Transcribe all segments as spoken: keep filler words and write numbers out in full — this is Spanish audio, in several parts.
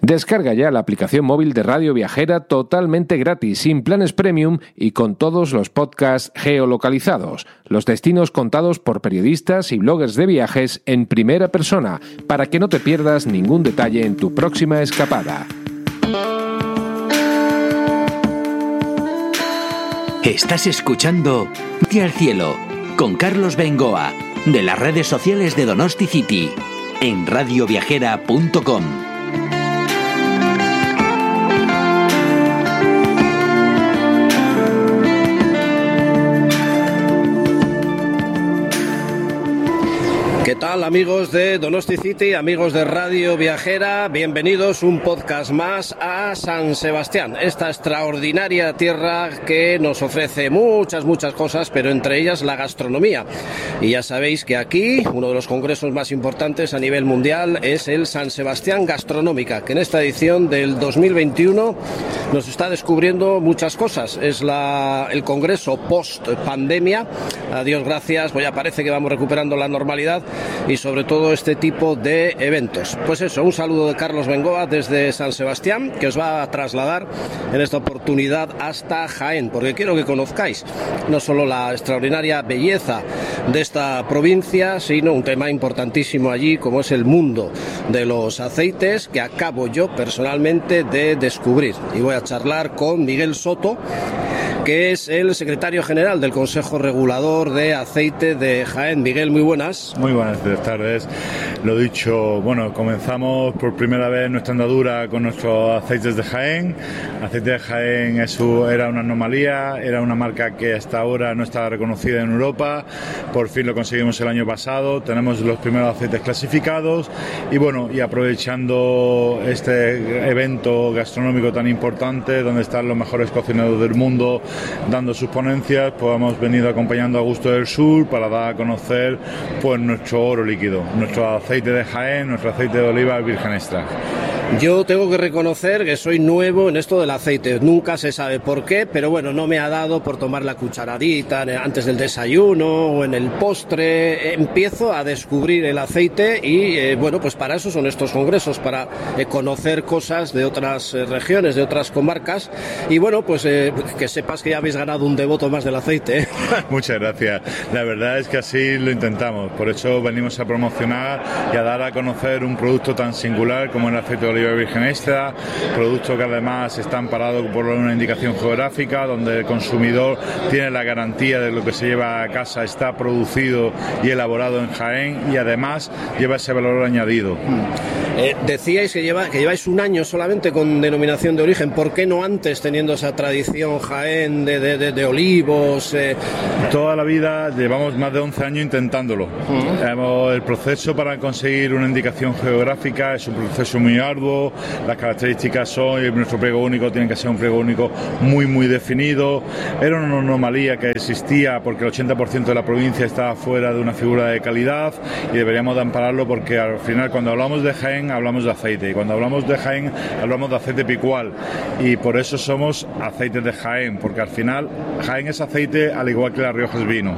Descarga ya la aplicación móvil de Radio Viajera totalmente gratis, sin planes premium y con todos los podcasts geolocalizados, los destinos contados por periodistas y bloggers de viajes en primera persona, para que no te pierdas ningún detalle en tu próxima escapada. Estás escuchando Vía al Cielo con Carlos Bengoa, de las redes sociales de Donosti City, en radio viajera punto com. ¿Qué tal, amigos de Donosti City, amigos de Radio Viajera? Bienvenidos un podcast más a San Sebastián, esta extraordinaria tierra que nos ofrece muchas, muchas cosas, pero entre ellas la gastronomía. Y ya sabéis que aquí uno de los congresos más importantes a nivel mundial es el San Sebastián Gastronómica, que en esta edición del dos mil veintiuno nos está descubriendo muchas cosas. Es la, el congreso post-pandemia. A Dios gracias, pues ya parece que vamos recuperando la normalidad y sobre todo este tipo de eventos. Pues eso, un saludo de Carlos Bengoa desde San Sebastián, que os va a trasladar en esta oportunidad hasta Jaén, porque quiero que conozcáis no solo la extraordinaria belleza de esta provincia, sino un tema importantísimo allí, como es el mundo de los aceites, que acabo yo personalmente de descubrir. Y voy a charlar con Miguel Soto, que es el secretario general del Consejo Regulador de Aceite de Jaén. Miguel, muy buenas. Muy buenas tardes. Lo dicho, bueno, comenzamos por primera vez nuestra andadura con nuestros aceites de Jaén. Aceite de Jaén eso era una anomalía, era una marca que hasta ahora no estaba reconocida en Europa. Por fin lo conseguimos el año pasado. Tenemos los primeros aceites clasificados y bueno, y aprovechando este evento gastronómico tan importante, donde están los mejores cocineros del mundo dando sus ponencias, pues hemos venido acompañando a Gusto del Sur para dar a conocer pues nuestro oro líquido, nuestro aceite de Jaén, nuestro aceite de oliva virgen extra. Yo tengo que reconocer que soy nuevo en esto del aceite, nunca se sabe por qué, pero bueno, no me ha dado por tomar la cucharadita antes del desayuno o en el postre. Empiezo a descubrir el aceite y eh, bueno, pues para eso son estos congresos, para eh, conocer cosas de otras eh, regiones, de otras comarcas, y bueno, pues eh, que sepas que ya habéis ganado un devoto más del aceite, ¿eh? Muchas gracias, la verdad es que así lo intentamos, por eso venimos a promocionar y a dar a conocer un producto tan singular como el aceite de oliva virgen extra, producto que además está amparado por una indicación geográfica, donde el consumidor tiene la garantía de lo que se lleva a casa está producido y elaborado en Jaén, y además lleva ese valor añadido. Eh, decíais que, lleva, que lleváis un año solamente con denominación de origen. ¿Por qué no antes, teniendo esa tradición Jaén de, de, de, de olivos? Eh... Toda la vida llevamos más de once años intentándolo. Uh-huh. El proceso para conseguir una indicación geográfica es un proceso muy arduo. Las características son, y nuestro pliego único tiene que ser un pliego único muy muy definido. Era una anomalía que existía porque el ochenta por ciento de la provincia estaba fuera de una figura de calidad, y deberíamos de ampararlo, porque al final cuando hablamos de Jaén hablamos de aceite, y cuando hablamos de Jaén hablamos de aceite picual, y por eso somos aceites de Jaén, porque al final Jaén es aceite al igual que La Rioja es vino.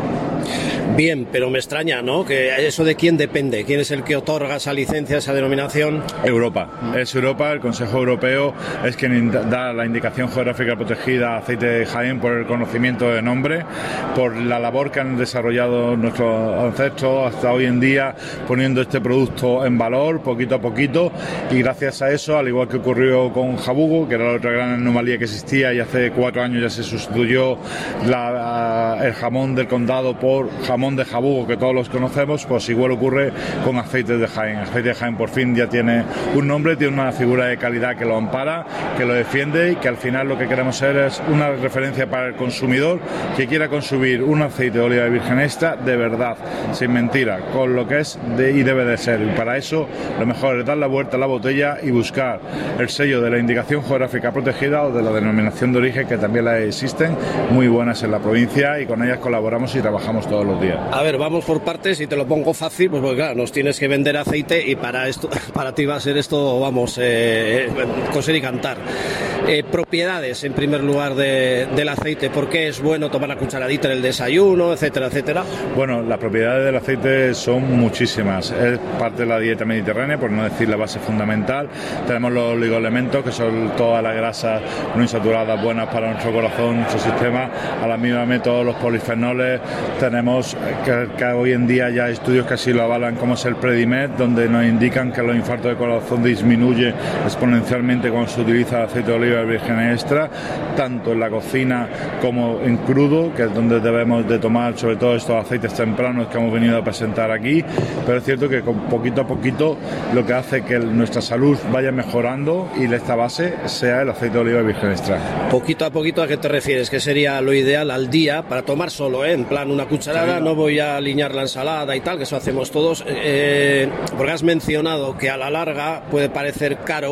Bien, pero me extraña, ¿no? Que eso de quién depende, quién es el que otorga esa licencia, esa denominación. Europa, es Europa, el Consejo Europeo es quien da la indicación geográfica protegida a aceite de Jaén por el conocimiento de nombre, por la labor que han desarrollado nuestros ancestros hasta hoy en día, poniendo este producto en valor poquito a poquito, y gracias a eso, al igual que ocurrió con Jabugo, que era la otra gran anomalía que existía, y hace cuatro años ya se sustituyó la, el jamón del condado por jamón de Jabugo, que todos los conocemos, pues igual ocurre con aceites de Jaén. Aceite de Jaén por fin ya tiene un nombre, tiene una figura de calidad que lo ampara, que lo defiende, y que al final lo que queremos ser es una referencia para el consumidor que quiera consumir un aceite de oliva virgen extra de verdad, sin mentira, con lo que es de, y debe de ser. Y para eso lo mejor es dar la vuelta a la botella y buscar el sello de la indicación geográfica protegida o de la denominación de origen, que también la existen, muy buenas en la provincia, y con ellas colaboramos y trabajamos todos los días. A ver, vamos por partes y te lo pongo fácil, pues porque claro, nos tienes que vender aceite y para esto, para ti va a ser esto, vamos, eh, coser y cantar. Eh, propiedades, en primer lugar, de, del aceite. ¿Por qué es bueno tomar la cucharadita en el desayuno, etcétera, etcétera? Bueno, las propiedades del aceite son muchísimas. Es parte de la dieta mediterránea, por no decir la base fundamental. Tenemos los oligoelementos, que son todas las grasas no insaturadas buenas para nuestro corazón, nuestro sistema. A la misma vez todos los polifenoles. Tenemos que, que hoy en día ya hay estudios que así lo avalan, como es el Predimed, donde nos indican que los infartos de corazón disminuye exponencialmente cuando se utiliza aceite de oliva virgen extra, tanto en la cocina como en crudo, que es donde debemos de tomar sobre todo estos aceites tempranos que hemos venido a presentar aquí. Pero es cierto que con poquito a poquito lo que hace que nuestra salud vaya mejorando y esta base sea el aceite de oliva virgen extra. Poquito a poquito, ¿a qué te refieres? ¿Qué sería lo ideal al día para tomar solo, eh? En plan una cucharada? Sí, no voy a alinear la ensalada y tal, que eso hacemos todos, eh, porque has mencionado que a la larga puede parecer caro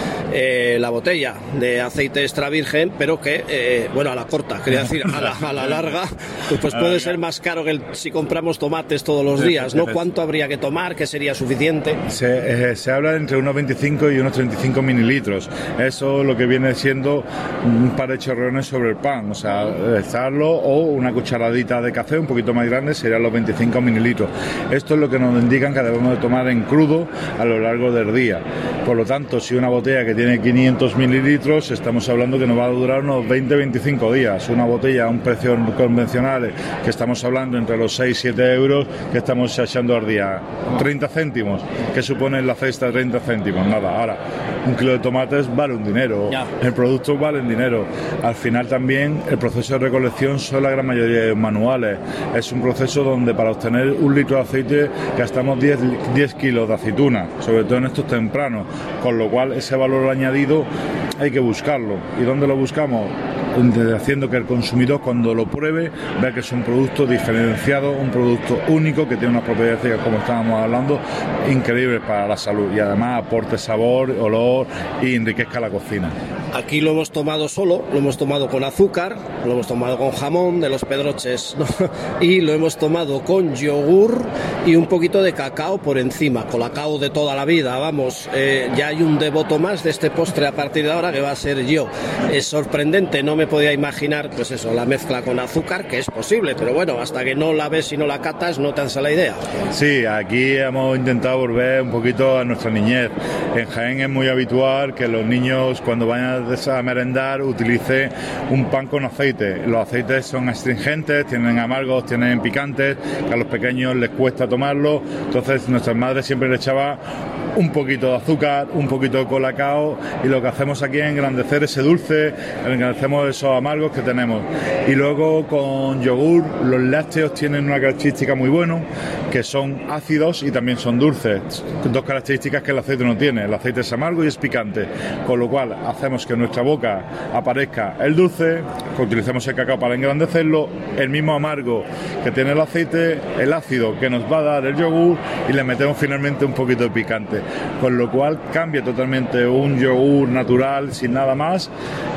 Eh, la botella de aceite extra virgen, pero que, eh, bueno, a la corta, quería decir, a la, a la larga, pues, pues puede ser más caro que el, si compramos tomates todos los días, ¿no? ¿Cuánto habría que tomar? ¿Qué sería suficiente? Se, eh, se habla de entre unos veinticinco y unos treinta y cinco mililitros. Eso es lo que viene siendo un par de chorrones sobre el pan, o sea, echarlo, o una cucharadita de café un poquito más grande serían los veinticinco mililitros. Esto es lo que nos indican que debemos de tomar en crudo a lo largo del día. Por lo tanto, si una botella que tiene quinientos mililitros, estamos hablando que nos va a durar unos veinte a veinticinco días. Una botella a un precio convencional, que estamos hablando entre los seis a siete euros, que estamos echando al día. treinta céntimos, que supone la cesta treinta céntimos, nada. Ahora, un kilo de tomates vale un dinero, ya. El producto vale un dinero. Al final también el proceso de recolección son la gran mayoría de manuales. Es un proceso donde para obtener un litro de aceite gastamos diez kilos de aceituna, sobre todo en estos tempranos, con lo cual ese valor añadido hay que buscarlo. ¿Y dónde lo buscamos? Haciendo que el consumidor, cuando lo pruebe, vea que es un producto diferenciado, un producto único, que tiene unas propiedades, como estábamos hablando, increíbles para la salud, y además aporte sabor, olor y enriquezca la cocina. Aquí lo hemos tomado solo, lo hemos tomado con azúcar, lo hemos tomado con jamón de los Pedroches, ¿no? Y lo hemos tomado con yogur y un poquito de cacao por encima, colacao de toda la vida, vamos. Eh, ya hay un devoto más de este postre a partir de ahora, que va a ser yo. Es sorprendente, no me podía imaginar, pues eso, la mezcla con azúcar, que es posible, pero bueno, hasta que no la ves y no la catas, no te hace la idea. Sí, aquí hemos intentado volver un poquito a nuestra niñez. En Jaén es muy habitual que los niños, cuando vayan a merendar, utilicen un pan con aceite. Los aceites son astringentes, tienen amargos, tienen picantes, que a los pequeños les cuesta tomarlo. Entonces nuestras madres siempre le echaban un poquito de azúcar, un poquito de colacao, y lo que hacemos aquí es engrandecer ese dulce, engrandecemos esos amargos que tenemos. Y luego con yogur, los lácteos tienen una característica muy buena, que son ácidos y también son dulces, dos características que el aceite no tiene. El aceite es amargo y es picante, con lo cual hacemos que en nuestra boca aparezca el dulce, que utilicemos el cacao para engrandecerlo, el mismo amargo que tiene el aceite, el ácido que nos va a dar el yogur, y le metemos finalmente un poquito de picante, con lo cual cambia totalmente un yogur natural sin nada más,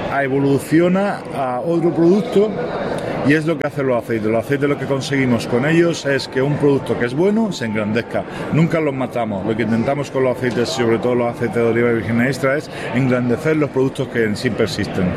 evoluciona a otro producto. Y es lo que hacen los aceites. Los aceites, lo que conseguimos con ellos es que un producto que es bueno se engrandezca. Nunca los matamos. Lo que intentamos con los aceites, sobre todo los aceites de oliva virgen extra, es engrandecer los productos que en sí persisten.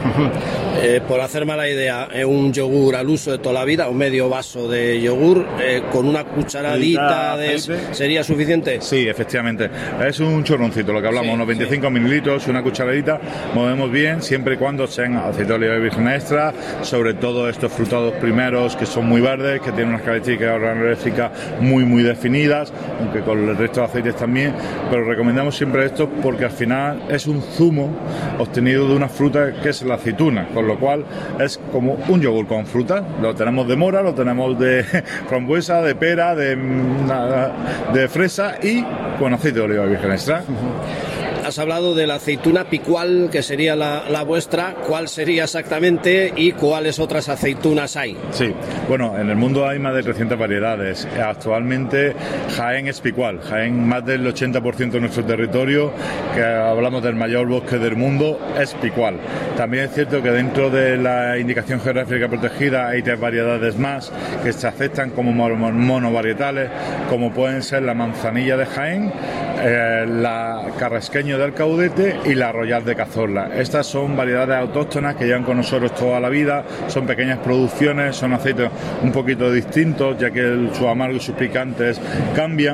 Eh, por hacer mala idea, eh, un yogur al uso de toda la vida, un medio vaso de yogur, eh, con una cucharadita de... ¿Sería suficiente? Sí, efectivamente. Es un chorroncito, lo que hablamos, sí, unos veinticinco sí. mililitros, una cucharadita. Movemos bien, siempre y cuando sean aceite de oliva virgen extra, sobre todo estos frutos primeros, que son muy verdes, que tienen unas características organolépticas muy muy definidas, aunque con el resto de aceites también, pero recomendamos siempre esto porque al final es un zumo obtenido de una fruta que es la aceituna, con lo cual es como un yogur con fruta. Lo tenemos de mora, lo tenemos de frambuesa, de pera, de, de fresa, y con aceite de oliva virgen extra. Has hablado de la aceituna picual, que sería la, la vuestra. ¿Cuál sería exactamente y cuáles otras aceitunas hay? Sí, bueno, en el mundo hay más de trescientas variedades. Actualmente Jaén es picual. Jaén, más del ochenta por ciento de nuestro territorio, que hablamos del mayor bosque del mundo, es picual. También es cierto que dentro de la indicación geográfica protegida hay tres variedades más que se aceptan como monovarietales, como pueden ser la manzanilla de Jaén, eh, la carrasqueño de Alcaudete y la Royal de Cazorla. Estas son variedades autóctonas que llevan con nosotros toda la vida, son pequeñas producciones, son aceites un poquito distintos, ya que el, su amargo y sus picantes cambian,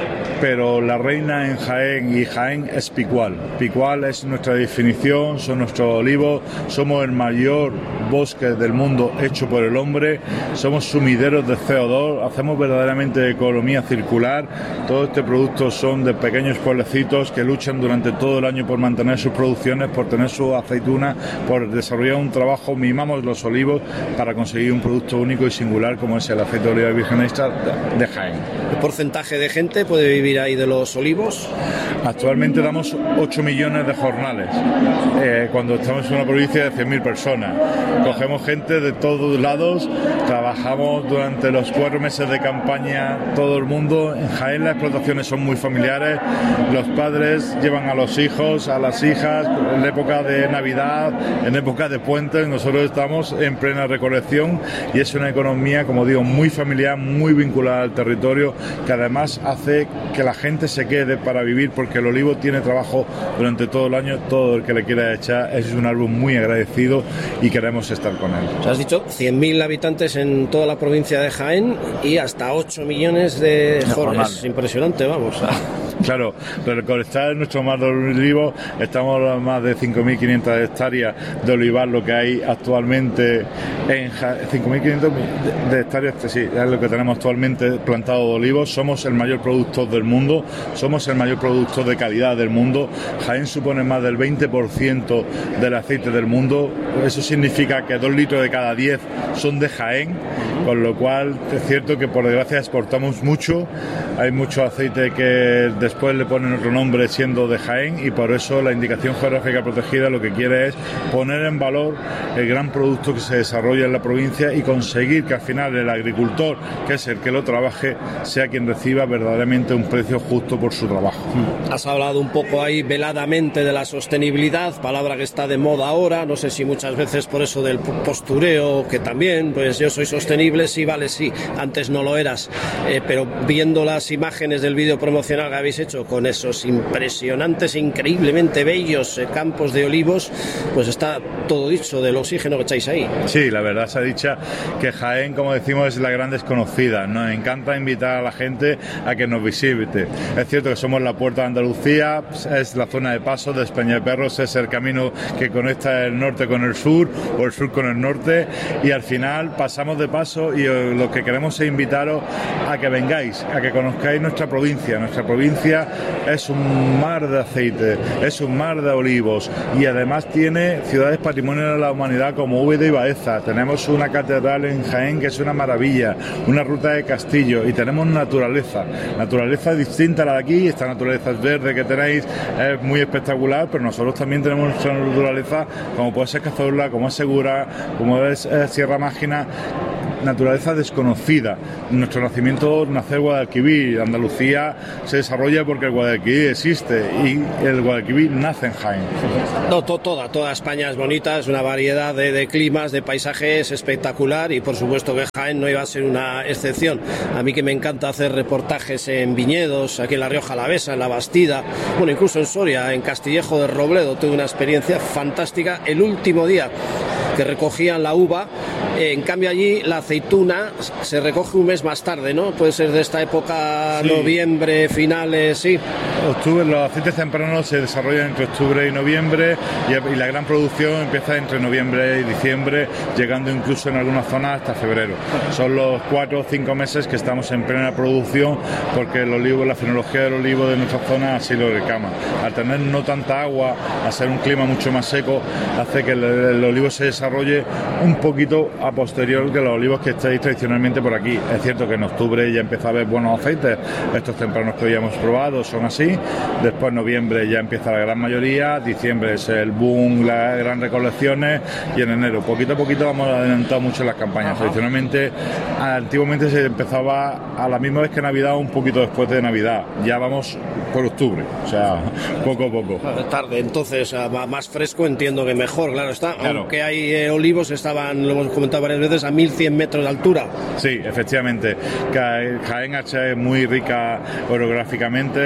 pero la reina en Jaén y Jaén es Picual. Picual es nuestra definición, son nuestros olivos, somos el mayor bosque del mundo hecho por el hombre, somos sumideros de C O dos, hacemos verdaderamente economía circular. Todo este producto son de pequeños pueblecitos que luchan durante todo el año por mantener sus producciones, por tener sus aceitunas, por desarrollar un trabajo, mimamos los olivos para conseguir un producto único y singular como es el aceite de oliva virgen extra de Jaén. ¿Qué porcentaje de gente puede vivir ahí de los olivos? Actualmente damos ocho millones de jornales, eh, cuando estamos en una provincia de cien mil personas. Cogemos gente de todos lados, trabajamos durante los cuatro meses de campaña todo el mundo. En Jaén las explotaciones son muy familiares, los padres llevan a los hijos, a las hijas, en época de Navidad, en época de puentes, nosotros estamos en plena recolección y es una economía, como digo, muy familiar, muy vinculada al territorio, que además hace que la gente se quede para vivir, porque el olivo tiene trabajo durante todo el año, todo el que le quiera echar es un árbol muy agradecido y queremos estar con él. O sea, has dicho cien mil habitantes en toda la provincia de Jaén y hasta ocho millones de jornales. Impresionante, vamos. Claro, recolectar nuestro mar de olivo, estamos a más de cinco mil quinientas hectáreas de olivar, lo que hay actualmente en cinco mil quinientas de hectáreas, sí, es lo que tenemos actualmente plantado de olivos. Somos el mayor productor del mundo, somos el mayor productor de calidad del mundo. Jaén supone más del veinte por ciento del aceite del mundo, eso significa que dos litros de cada diez son de Jaén, con lo cual es cierto que por desgracia exportamos mucho, hay mucho aceite que después le ponen otro nombre siendo de Jaén, y por eso la indicación geográfica protegida lo que quiere es poner en valor el gran producto que se desarrolla en la provincia y conseguir que al final el agricultor, que es el que lo trabaje, sea quien reciba verdaderamente un precio justo por su trabajo. Has hablado un poco ahí veladamente de la sostenibilidad, palabra que está de moda ahora, no sé si muchas veces por eso del postureo, que también, pues yo soy sostenible, sí, vale, sí, antes no lo eras, eh, pero viendo las imágenes del vídeo promocional que habéis hecho con esos impresionantes, increíblemente bellos eh, campos de olivos, pues está todo dicho del oxígeno que echáis ahí. Sí, la verdad se ha dicho que Jaén, como decimos, es la gran desconocida. Nos encanta invitar a la gente a que nos visite. Es cierto que somos la puerta de Andalucía, es la zona de paso de Peñaperros, es el camino que conecta el norte con el sur o el sur con el norte, y al final pasamos de paso y lo que queremos es invitaros a que vengáis, a que conozcáis nuestra provincia. Nuestra provincia es un mar de aceite, es un mar de olivos y además tiene ciudades patrimonio de la humanidad como Úbeda y Baeza. Tenemos una catedral en Jaén que es una maravilla, una ruta de castillo, y tenemos naturaleza, naturaleza distinta a la de aquí. Esta naturaleza verde que tenéis es muy espectacular, pero nosotros también tenemos nuestra naturaleza, como puede ser Cazorla, como es Segura, como es eh, Sierra Mágina, naturaleza desconocida. Nuestro nacimiento nace el Guadalquivir. Andalucía se desarrolla porque el Guadalquivir existe y el Guadalquivir nace en Jaén. No, to, toda, toda España es bonita, es una variedad de, de climas, de paisajes espectacular, y por supuesto que Jaén no iba a ser una excepción. A mí que me encanta hacer reportajes en viñedos, aquí en la Rioja Alavesa, en la Bastida, bueno, incluso en Soria, en Castillejo de Robledo, tuve una experiencia fantástica el último día que recogían la uva. En cambio allí la aceituna se recoge un mes más tarde, ¿no? Puede ser de esta época, sí. Noviembre, finales, sí. Octubre, los aceites tempranos se desarrollan entre octubre y noviembre, y, y la gran producción empieza entre noviembre y diciembre, llegando incluso en algunas zonas hasta febrero. Son los cuatro o cinco meses que estamos en plena producción, porque el olivo, la fenología del olivo de nuestra zona así lo reclama. Al tener no tanta agua, al ser un clima mucho más seco, hace que el, el olivo se desarrolle un poquito a posterior que los olivos que estáis tradicionalmente por aquí. Es cierto que en octubre ya empieza a haber buenos aceites, estos tempranos que hoy hemos probado son así, después noviembre ya empieza la gran mayoría, diciembre es el boom, las grandes recolecciones, y en enero poquito a poquito vamos adelantando mucho las campañas. Ajá. Tradicionalmente, antiguamente se empezaba a la misma vez que Navidad, un poquito después de Navidad, ya vamos por octubre, o sea, poco a poco. Tarde, entonces más fresco, entiendo que mejor, claro está, claro. Aunque hay eh, olivos, estaban, lo hemos comentado varias veces, a mil cien metros de altura. Sí, efectivamente. Jaén H es muy rica orográficamente, estamos hablando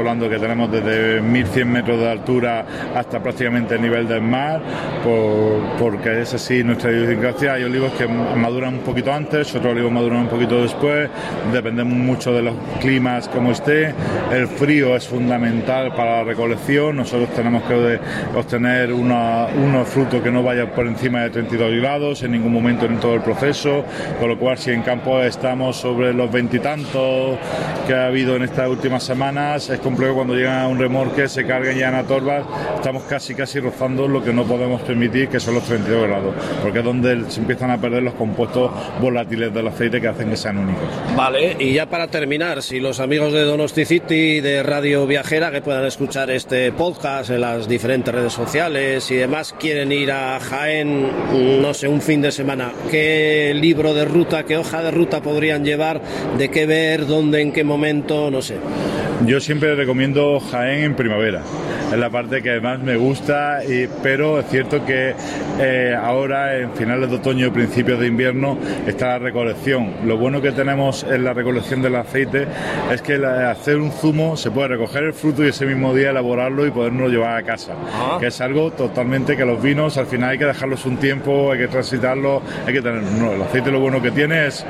hablando que tenemos desde mil cien metros de altura hasta prácticamente el nivel del mar, por, porque es así nuestra idiosincrasia. Hay olivos que maduran un poquito antes, otros olivos maduran un poquito después, dependemos mucho de los climas como esté. El frío es fundamental para la recolección, nosotros tenemos que obtener una, unos frutos que no vayan por encima de treinta y dos grados en ningún momento en todo el proceso, con lo cual si en campo estamos sobre los veintitantos que ha habido en estas últimas semanas, es complejo cuando llega un remolque, se cargan ya en la torba, estamos casi casi rozando lo que no podemos permitir, que son los treinta y dos grados, porque es donde se empiezan a perder los compuestos volátiles del aceite que hacen que sean únicos. Vale, y ya para terminar, si los amigos de Donosti City, de Radio Viajera, que puedan escuchar este podcast en las diferentes redes sociales y demás, quieren ir a Jaén, no sé, un fin de semana, ¿qué libro de ruta, qué hoja de ruta podrían llevar, de qué ver, dónde, en qué momento, no sé? Yo siempre recomiendo Jaén en primavera, es la parte que más me gusta, y, pero es cierto que eh, ahora en finales de otoño y principios de invierno está la recolección. Lo bueno que tenemos en la recolección del aceite es que la, hacer un zumo se puede recoger el fruto y ese mismo día elaborarlo y podernos llevar a casa, uh-huh. que es algo totalmente que los vinos al final hay que dejarlos un tiempo, hay que transitarlos, hay que tener... No, el aceite lo bueno que tiene es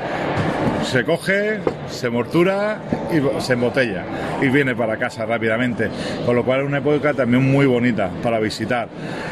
se coge, se mortura y se embotella y viene para casa rápidamente, con lo cual es una época también muy bonita para visitar.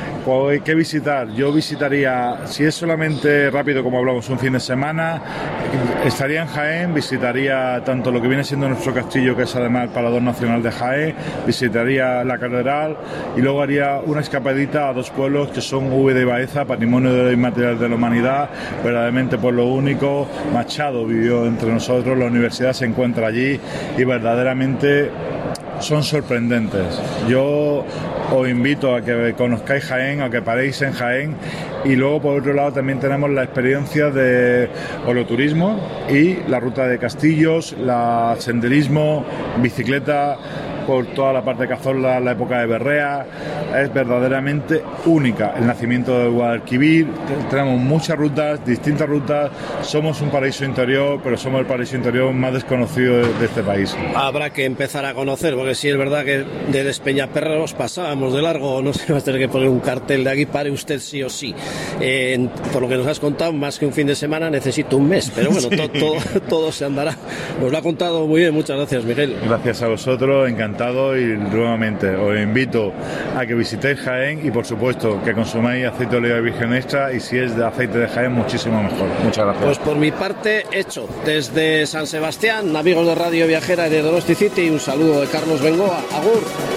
¿Qué visitar? Yo visitaría, si es solamente rápido como hablamos, un fin de semana, estaría en Jaén, visitaría tanto lo que viene siendo nuestro castillo, que es además el Parador Nacional de Jaén, visitaría la catedral y luego haría una escapadita a dos pueblos que son Úbeda y Baeza, patrimonio inmaterial de la humanidad, verdaderamente pueblo único. Machado vivió entre nosotros, la universidad se encuentra allí y verdaderamente son sorprendentes. Yo os invito a que conozcáis Jaén, a que paréis en Jaén, y luego por otro lado también tenemos la experiencia de oloturismo y la ruta de castillos, la senderismo, bicicleta por toda la parte de Cazorla, la época de Berrea, es verdaderamente única. El nacimiento del Guadalquivir, tenemos muchas rutas, distintas rutas, somos un paraíso interior, pero somos el paraíso interior más desconocido de, de este país. Habrá que empezar a conocer, porque sí es verdad que de Despeñaperros pasábamos de largo, no sé, vas a tener que poner un cartel de aquí, pare usted sí o sí. Eh, por lo que nos has contado, más que un fin de semana necesito un mes, pero bueno, sí. to, todo, todo se andará. Nos lo ha contado muy bien, muchas gracias, Miguel. Gracias a vosotros, encantado. Y nuevamente os invito a que visitéis Jaén y por supuesto que consumáis aceite de oliva virgen extra, y si es de aceite de Jaén muchísimo mejor. Muchas gracias. Pues por mi parte hecho. Desde San Sebastián, amigos de Radio Viajera y de Donosti City, un saludo de Carlos Bengoa. Agur.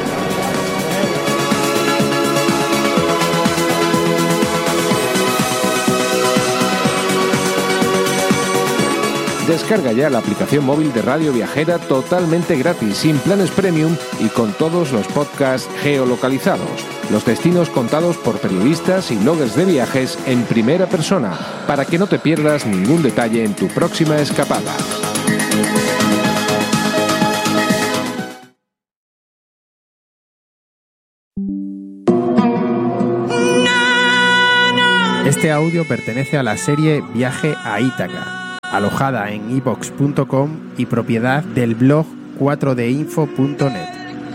Descarga ya la aplicación móvil de Radio Viajera totalmente gratis, sin planes premium y con todos los podcasts geolocalizados. Los destinos contados por periodistas y bloggers de viajes en primera persona, para que no te pierdas ningún detalle en tu próxima escapada. Este audio pertenece a la serie Viaje a Ítaca, alojada en i vox punto com y propiedad del blog cuatro d info punto net.